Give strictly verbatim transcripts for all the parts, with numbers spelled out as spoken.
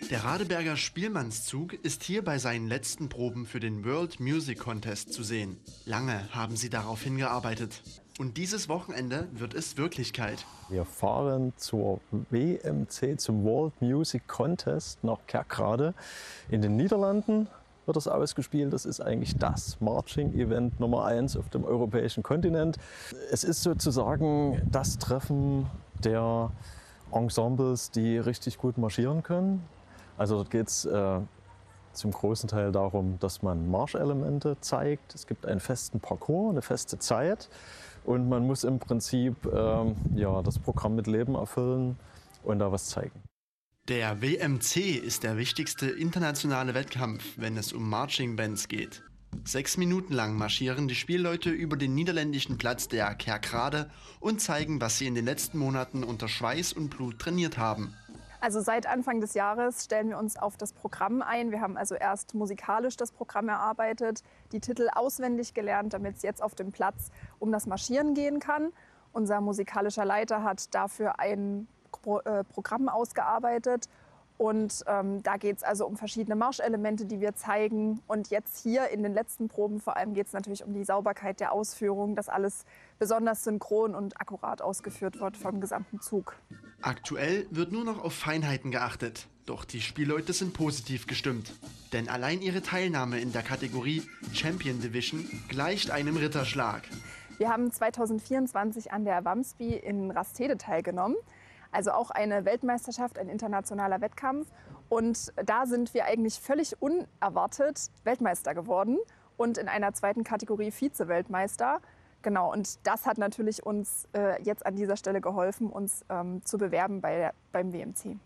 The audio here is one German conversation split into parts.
Der Radeberger Spielmannszug ist hier bei seinen letzten Proben für den World Music Contest zu sehen. Lange haben sie darauf hingearbeitet. Und dieses Wochenende wird es Wirklichkeit. Wir fahren zur W M C, zum World Music Contest nach Kerkrade. In den Niederlanden wird das ausgespielt. Das ist eigentlich das Marching-Event Nummer eins auf dem europäischen Kontinent. Es ist sozusagen das Treffen der Ensembles, die richtig gut marschieren können. Also dort geht es äh, zum großen Teil darum, dass man Marschelemente zeigt. Es gibt einen festen Parcours, eine feste Zeit und man muss im Prinzip ähm, ja, das Programm mit Leben erfüllen und da was zeigen. Der W M C ist der wichtigste internationale Wettkampf, wenn es um Marching Bands geht. Sechs Minuten lang marschieren die Spielleute über den niederländischen Platz der Kerkrade und zeigen, was sie in den letzten Monaten unter Schweiß und Blut trainiert haben. Also seit Anfang des Jahres stellen wir uns auf das Programm ein. Wir haben also erst musikalisch das Programm erarbeitet, die Titel auswendig gelernt, damit es jetzt auf dem Platz um das Marschieren gehen kann. Unser musikalischer Leiter hat dafür ein Pro äh, Programm ausgearbeitet. Und ähm, da geht es also um verschiedene Marschelemente, die wir zeigen. Und jetzt hier in den letzten Proben vor allem geht es natürlich um die Sauberkeit der Ausführung, dass alles besonders synchron und akkurat ausgeführt wird vom gesamten Zug. Aktuell wird nur noch auf Feinheiten geachtet. Doch die Spielleute sind positiv gestimmt. Denn allein ihre Teilnahme in der Kategorie Champion Division gleicht einem Ritterschlag. Wir haben zweitausendvierundzwanzig an der Wamsby in Rastede teilgenommen. Also auch eine Weltmeisterschaft, ein internationaler Wettkampf. Und da sind wir eigentlich völlig unerwartet Weltmeister geworden und in einer zweiten Kategorie Vize-Weltmeister. Genau, und das hat natürlich uns äh, jetzt an dieser Stelle geholfen, uns ähm, zu bewerben bei der, beim W M C.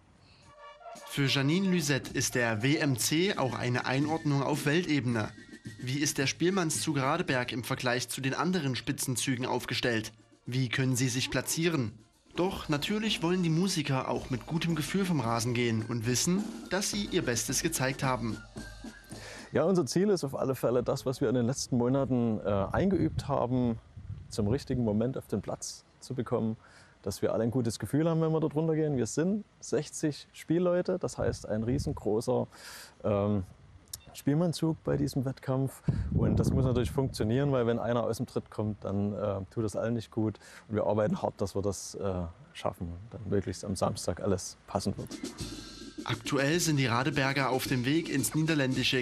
Für Janine Lüsett ist der W M C auch eine Einordnung auf Weltebene. Wie ist der Spielmannszug Radeberg im Vergleich zu den anderen Spitzenzügen aufgestellt? Wie können sie sich platzieren? Doch natürlich wollen die Musiker auch mit gutem Gefühl vom Rasen gehen und wissen, dass sie ihr Bestes gezeigt haben. Ja, unser Ziel ist auf alle Fälle, das, was wir in den letzten Monaten äh, eingeübt haben, zum richtigen Moment auf den Platz zu bekommen, dass wir alle ein gutes Gefühl haben, wenn wir dort runtergehen. Wir sind sechzig Spielleute, das heißt ein riesengroßer ähm, Spielmannszug bei diesem Wettkampf. Und das muss natürlich funktionieren, weil wenn einer aus dem Tritt kommt, dann äh, tut das allen nicht gut. Und wir arbeiten hart, dass wir das äh, schaffen und dann möglichst am Samstag alles passen wird. Aktuell sind die Radeberger auf dem Weg ins niederländische